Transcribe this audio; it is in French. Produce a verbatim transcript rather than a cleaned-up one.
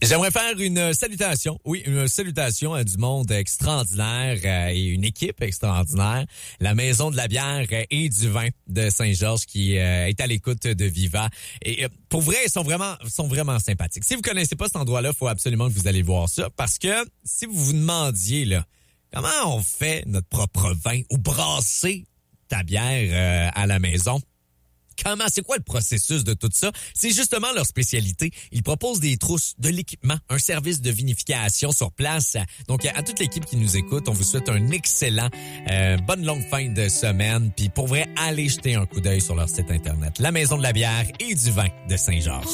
J'aimerais faire une salutation, oui, une salutation à du monde extraordinaire euh, et une équipe extraordinaire. La Maison de la bière et du vin de Saint-Georges qui euh, est à l'écoute de Viva. Et euh, pour vrai, ils sont vraiment, sont vraiment sympathiques. Si vous connaissez pas cet endroit-là, il faut absolument que vous allez voir ça parce que si vous vous demandiez là, comment on fait notre propre vin ou brasser ta bière euh, à la maison, comment, c'est quoi le processus de tout ça? C'est justement leur spécialité. Ils proposent des trousses, de l'équipement, un service de vinification sur place. Donc, à toute l'équipe qui nous écoute, on vous souhaite un excellent, euh, bonne longue fin de semaine. Puis pour vrai, allez jeter un coup d'œil sur leur site Internet. La Maison de la bière et du vin de Saint-Georges.